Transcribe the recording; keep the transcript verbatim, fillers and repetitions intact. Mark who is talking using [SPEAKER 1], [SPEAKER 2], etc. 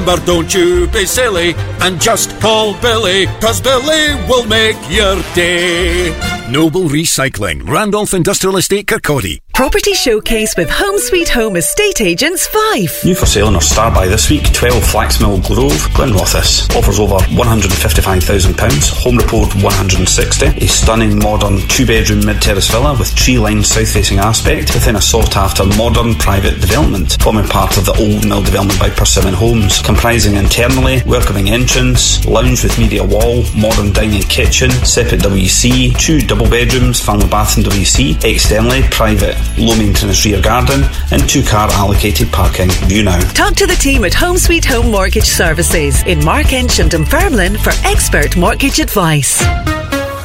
[SPEAKER 1] But don't you be silly and just call Billy, 'cause Billy will make your day.
[SPEAKER 2] Noble Recycling, Randolph Industrial Estate, Kirkcaldy.
[SPEAKER 3] Property Showcase with Home Sweet Home Estate Agents Fife.
[SPEAKER 4] New for sale in our star buy this week, twelve Flaxmill Grove, Glenrothes. Offers over one hundred fifty-five thousand pounds. Home report one hundred sixty. A stunning modern two-bedroom mid-terrace villa with tree-lined south-facing aspect within a sought-after modern private development, forming part of the Old Mill development by Persimmon Homes, comprising internally welcoming entrance, lounge with media wall, modern dining kitchen, separate W C, two double bedrooms, family bath and W C, externally private low maintenance rear garden and two car allocated parking. View now.
[SPEAKER 3] Talk to the team at Home Sweet Home Mortgage Services in Markench and Dunfermline for expert mortgage advice.